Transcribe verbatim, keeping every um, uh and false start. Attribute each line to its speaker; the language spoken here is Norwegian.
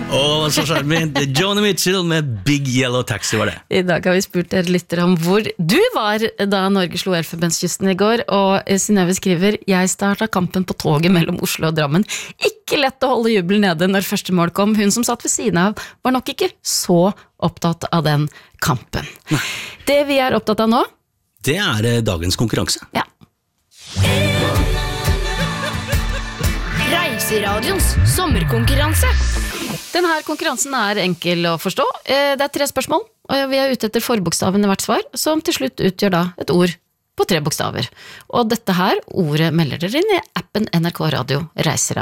Speaker 1: Åh, så skjermig. Joni Mitchell med Big Yellow Taxi var det.
Speaker 2: I dag har vi spurt dere lytter om hvor du var da Norge slo Elfenbenskysten i går, og Synnøve skriver, jeg startet kampen på toget mellom Oslo og Drammen. Ikke lett å holde jubelen nede når første mål kom. Hun som satt ved siden av var nok ikke så opptatt av den kampen.
Speaker 1: Nei.
Speaker 2: Det vi er opptatt av nå,
Speaker 1: det er eh, dagens konkurranse.
Speaker 2: ja.
Speaker 3: Reiseradions sommerkonkurranse.
Speaker 2: Denne konkurransen er enkel å forstå. Eh, Det er tre spørsmål, og vi er ute etter forbokstaven i hvert svar, som til slutt utgjør da et ord på tre bokstaver. Og dette her ordet melder dere inn i appen N R K Radio Reiseradio.